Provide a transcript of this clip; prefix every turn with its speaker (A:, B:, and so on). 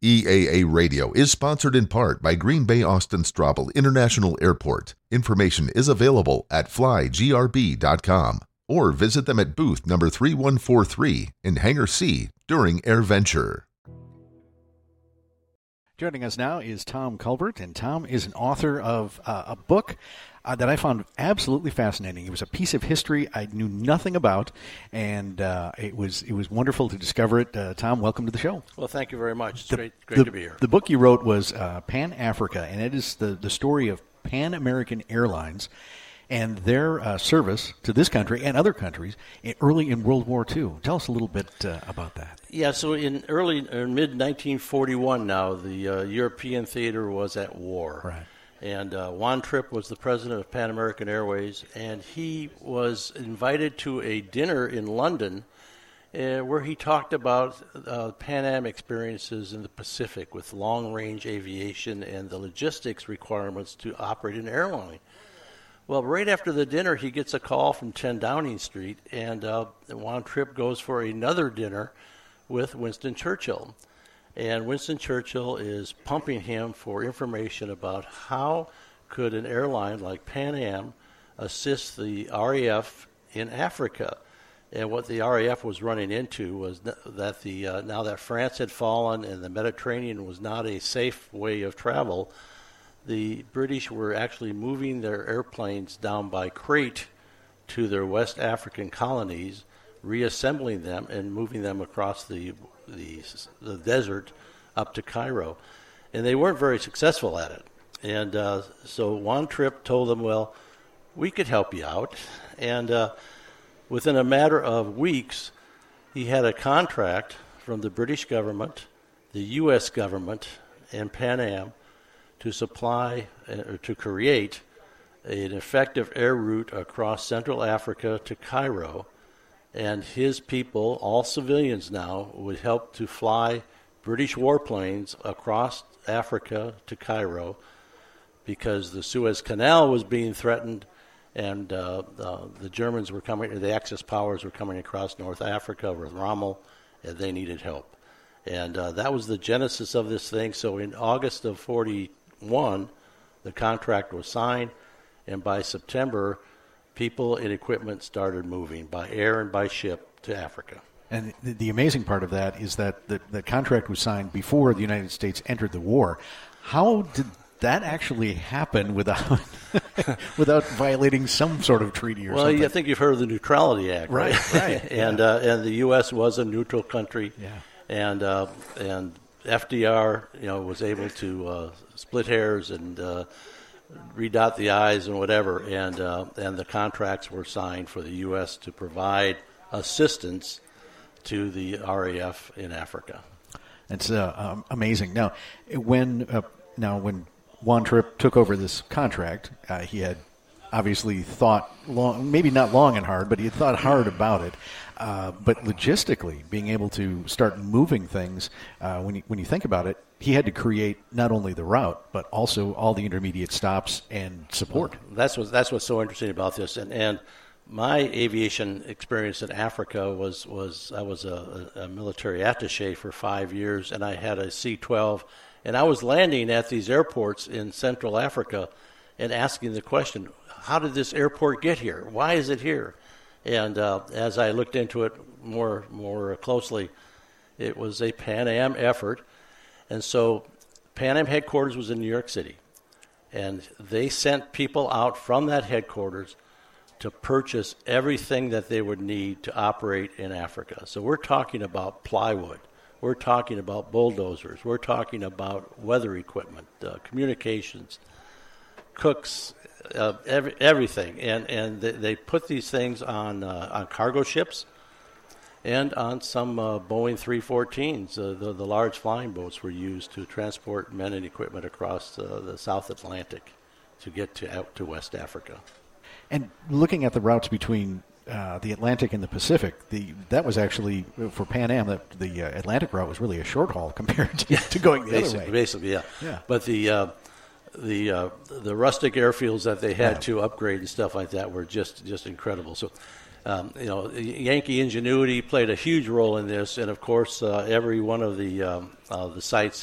A: EAA Radio is sponsored in part by Green Bay Austin Straubel International Airport. Information is available at flygrb.com or visit them at booth number 3143 in Hangar C during AirVenture.
B: Joining us now is Tom Culbert, and Tom is an author of a book that I found absolutely fascinating. It was a piece of history I knew nothing about, and it was wonderful to discover it. Tom, welcome to the show.
C: Well, thank you very much. It's great to be here.
B: The book you wrote was Pan Africa, and it is the story of Pan American Airlines and their service to this country and other countries early in World War II. Tell us a little bit about that.
C: Yeah, so in mid-1941 now, the European theater was at war.
B: Right.
C: And Juan Trippe was the president of Pan American Airways, and he was invited to a dinner in London where he talked about Pan Am experiences in the Pacific with long-range aviation and the logistics requirements to operate an airline. Well, right after the dinner, he gets a call from 10 Downing Street, and Juan Trippe goes for another dinner with Winston Churchill. And Winston Churchill is pumping him for information about how could an airline like Pan Am assist the RAF in Africa. And what the RAF was running into was that now that France had fallen and the Mediterranean was not a safe way of travel, the British were actually moving their airplanes down by crate to their West African colonies, reassembling them and moving them across the desert up to Cairo. And they weren't very successful at it. And so Juan Trippe told them, well, we could help you out. And within a matter of weeks, he had a contract from the British government, the U.S. government, and Pan Am to supply or to create an effective air route across Central Africa to Cairo, and his people, all civilians now, would help to fly British warplanes across Africa to Cairo because the Suez Canal was being threatened, and the Germans were coming, the Axis powers were coming across North Africa with Rommel, and they needed help. And that was the genesis of this thing. So in August of 1941, the contract was signed, and by September, people and equipment started moving by air and by ship to Africa.
B: And the amazing part of that is that the contract was signed before the United States entered the war. How did that actually happen without violating some sort of treaty or something?
C: Well, I think you've heard of the Neutrality Act, right?
B: Right.
C: And the U.S. was a neutral country.
B: Yeah.
C: And FDR, was able to split hairs and redot the I's and whatever, and the contracts were signed for the U.S. to provide assistance to the RAF in Africa.
B: It's amazing. Now, when Juan Trippe took over this contract, he had obviously thought long, maybe not long and hard, but he had thought hard about it. But logistically, being able to start moving things, when you think about it, he had to create not only the route, but also all the intermediate stops and support.
C: Well, that's what's so interesting about this. And my aviation experience in Africa was I was a military attaché for 5 years, and I had a C-12, and I was landing at these airports in Central Africa and asking the question, how did this airport get here? Why is it here? And as I looked into it more closely, it was a Pan Am effort. And so Pan Am headquarters was in New York City. And they sent people out from that headquarters to purchase everything that they would need to operate in Africa. So we're talking about plywood. We're talking about bulldozers. We're talking about weather equipment, communications, cooks, everything. And they put these things on cargo ships and on some Boeing 314s. The large flying boats were used to transport men and equipment across the South Atlantic to get out to West Africa.
B: And looking at the routes between the Atlantic and the Pacific, that was actually, for Pan Am, the Atlantic route was really a short haul compared to going the other way.
C: Basically, yeah. But the rustic airfields that they had to upgrade and stuff like that were just incredible. So, Yankee ingenuity played a huge role in this, and of course, every one of the sites